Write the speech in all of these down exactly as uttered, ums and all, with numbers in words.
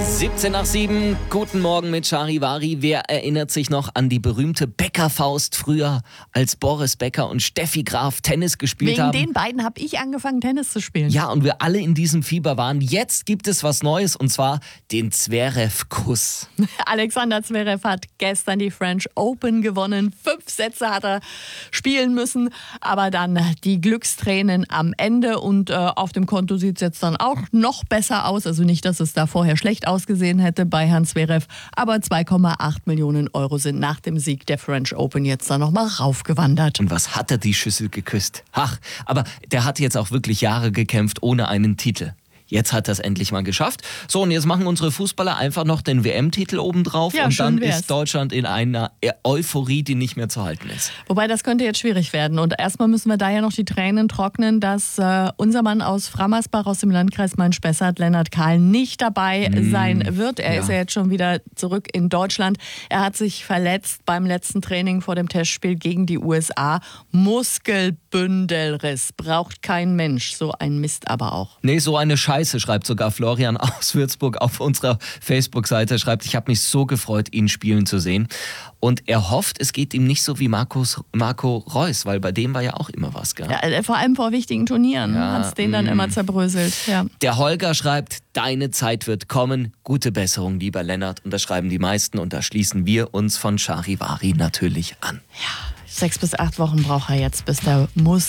siebzehn nach sieben, guten Morgen mit Charivari. Wer erinnert sich noch an die berühmte Bäckerfaust früher, als Boris Becker und Steffi Graf Tennis gespielt Wegen haben? den beiden habe ich angefangen, Tennis zu spielen. Ja, und wir alle in diesem Fieber waren. Jetzt gibt es was Neues, und zwar den Zverev-Kuss. Alexander Zverev hat gestern die French Open gewonnen. Fünf Sätze hat er spielen müssen, aber dann die Glückstränen am Ende. Und äh, auf dem Konto sieht es jetzt dann auch noch besser aus. Also nicht, dass es da vorher schlecht ausgesehen hätte bei Herrn Zverev, aber zwei Komma acht Millionen Euro sind nach dem Sieg der French Open jetzt dann nochmal raufgewandert. Und was hat er die Schüssel geküsst? Ach, aber der hat jetzt auch wirklich Jahre gekämpft ohne einen Titel. Jetzt hat er es endlich mal geschafft. So, und jetzt machen unsere Fußballer einfach noch den W M-Titel obendrauf. Ja, und dann schön wär's. ist Deutschland in einer Euphorie, die nicht mehr zu halten ist. Wobei, das könnte jetzt schwierig werden. Und erstmal müssen wir da ja noch die Tränen trocknen, dass äh, unser Mann aus Frammersbach aus dem Landkreis Main-Spessart, Lennart Kahl, nicht dabei Mm, sein wird. Er ja. ist ja jetzt schon wieder zurück in Deutschland. Er hat sich verletzt beim letzten Training vor dem Testspiel gegen die U S A. Muskelbündelriss. Braucht kein Mensch. So ein Mist aber auch. Nee, so eine Scheiße, schreibt sogar Florian aus Würzburg auf unserer Facebook-Seite. Er schreibt, ich habe mich so gefreut, ihn spielen zu sehen. Und er hofft, es geht ihm nicht so wie Markus, Marco Reus, weil bei dem war ja auch immer was, gell? Ja, vor allem vor wichtigen Turnieren Ja, hat es den dann mm. immer zerbröselt. Ja. Der Holger schreibt, deine Zeit wird kommen. Gute Besserung, lieber Lennart. Und das schreiben die meisten, und da schließen wir uns von Charivari natürlich an. Sechs bis acht Wochen braucht er jetzt, bis der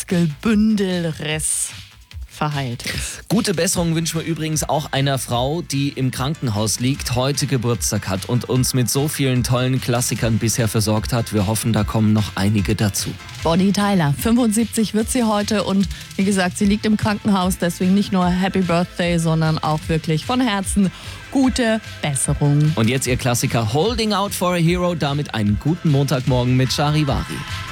Muskelbündelriss verheilt ist. Gute Besserung wünschen wir übrigens auch einer Frau, die im Krankenhaus liegt, heute Geburtstag hat und uns mit so vielen tollen Klassikern bisher versorgt hat. Wir hoffen, da kommen noch einige dazu. Bonnie Tyler, fünfundsiebzig wird sie heute, und wie gesagt, sie liegt im Krankenhaus, deswegen nicht nur Happy Birthday, sondern auch wirklich von Herzen gute Besserung. Und jetzt ihr Klassiker Holding Out for a Hero, damit einen guten Montagmorgen mit Charivari.